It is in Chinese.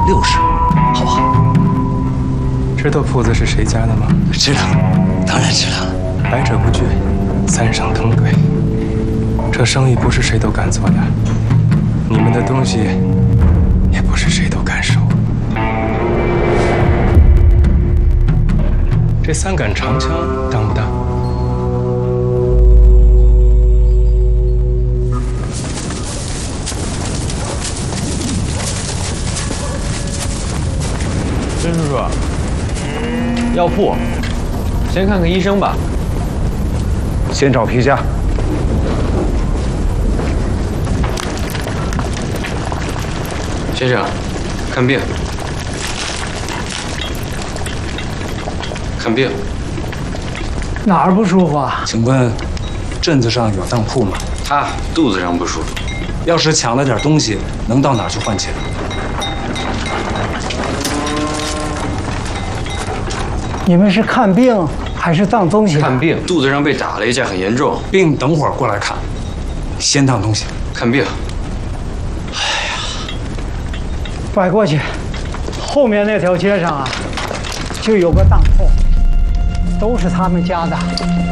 60，好不好？ 知道铺子是谁家的吗？ 知道，当然知道。 来者不拒，三上腾对。这生意不是谁都敢做的，你们的东西也不是谁都敢收。这3杆长枪当不当？ 甄叔叔，药铺，先看看医生吧。 先找皮夹。 先生，看病。看病。 哪儿不舒服啊？ 请问，镇子上有当铺吗？ 他肚子上不舒服。 要是抢了点东西，能到哪儿去换钱？ 你们是看病还是当东西？ 看病，肚子上被打了一下，很严重。 病等会儿过来看，先当东西。 看病。 拐过去，后面那条街上啊，就有个当铺，都是他们家的。